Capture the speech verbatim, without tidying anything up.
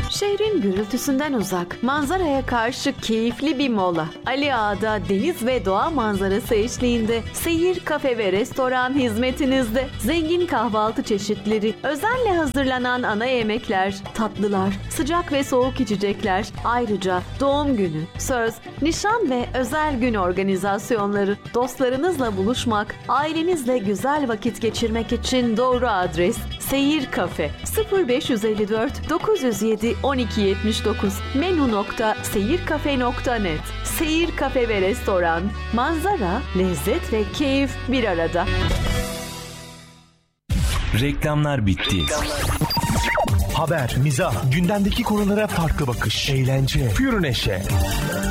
Şehrin gürültüsünden uzak, manzaraya karşı keyifli bir mola. Ali Ağa'da deniz ve doğa manzarası eşliğinde Seyir Kafe ve Restoran hizmetinizde. Zengin kahvaltı çeşitleri, özenle hazırlanan ana yemekler, tatlılar, sıcak ve soğuk içecekler. Ayrıca doğum günü, söz, nişan ve özel gün organizasyonları. Dostlarınızla buluşmak, ailenizle güzel vakit geçirmek için doğru adres Seyir Kafe. sıfır beş yüz elli dört dokuz yüz yedi on iki yetmiş dokuz menu nokta seyirkafe nokta net. Seyir Kafe ve Restoran. Manzara, lezzet ve keyif bir arada. Reklamlar bitti. Haber, mizah, gündemdeki konulara farklı bakış, eğlence, pür neşe.